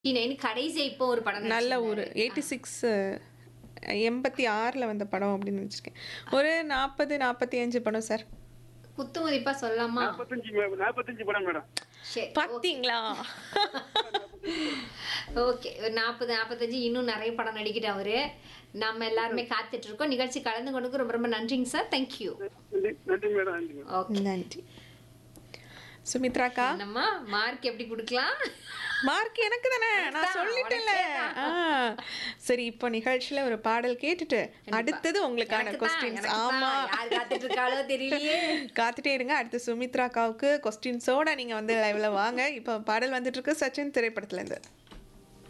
89 கடைசியா இப்போ ஒரு படம் நல்ல ஊரு. நடிச்சிருந்தாரு. 86 86ல வந்த படம் அப்படின்னு வச்சிருக்கேன். ஒரு 40, 45 படம் சார். குத்து மதிப்பா சொல்லலாமா? 45 படம் மேடம். சரி. பாத்தீங்களா? ஓகே. ஒரு 40, 45 இன்னும் நிறைய படம் நடிக்கிட்டு அவரு. நம்ம எல்லாருமே காத்துட்டு இருக்கோம். நிகழ்ச்சி கலந்து கொண்டதுக்கு ரொம்ப ரொம்ப நன்றிங்க சார். தேங்க்யூ. நன்றி மேடம், நன்றி மேடம். ஓகே. நன்றி. சுமித்ராக்கா என்னம்மா மார்க் எப்படி கொடுக்கலாம்? மார்க் எனக்கு தானே, நான் சொல்லிட்டேன்ல. சரி, இப்போ நிகழ்ச்சியில ஒரு பாடல் கேட்டுட்டு அடுத்தது உங்களுக்கான கொஸ்டின்ஸ். ஆமா, யார் காத்துட்டு இருக்காளோ தெரியலையே. காத்துட்டே இருங்க. அடுத்து சுமித்ராக்காவுக்கு கொஸ்டின்ஸோட நீங்க வந்து லைவ்ல வாங்க. இப்போ பாடல் வந்துட்டு இருக்கு சச்சின் திரைப்படத்துல இருந்து.